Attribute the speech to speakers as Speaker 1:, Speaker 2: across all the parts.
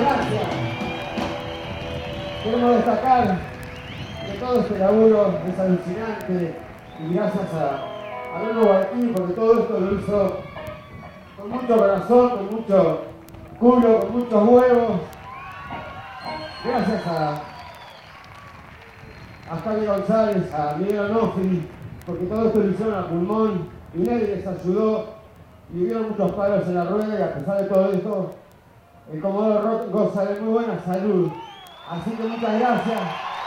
Speaker 1: gracias. Queremos destacar que todo este laburo es alucinante y gracias a Lolo Barquín, porque todo esto lo hizo con mucho corazón, con mucho culo, con muchos huevos. Gracias a Javi González, a Miguel Onofri, porque todo esto lo hicieron a pulmón y nadie les ayudó y hubieron muchos palos en la rueda y a pesar de todo esto, el Comodoro Rock goza de muy buena salud. Así que muchas gracias.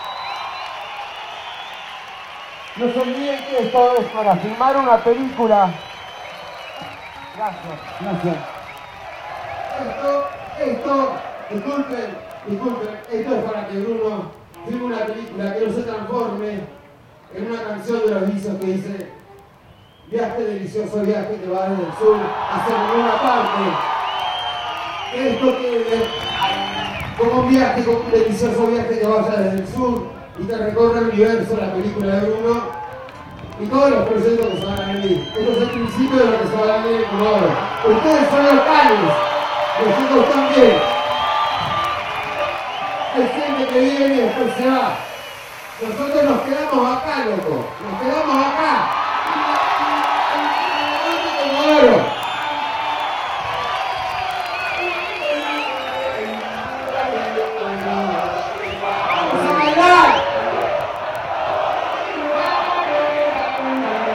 Speaker 1: No se olviden que esto es para filmar una película. Gracias. Disculpen, esto es para que Bruno filme una película que no se transforme en una canción de los vicios que dice viaje delicioso, viaje que va desde el sur hacia ninguna parte. Esto quede como un viaje, como un delicioso viaje que vaya desde el sur y que recorra el universo, la película de Bruno y todos los proyectos que se van a venir. Esto es el principio de lo que se va a venir en Comodoro. Ustedes son locales, nosotros también. Hay gente que viene y después se va. Nosotros nos quedamos acá, loco. Nos quedamos acá. Comodoro.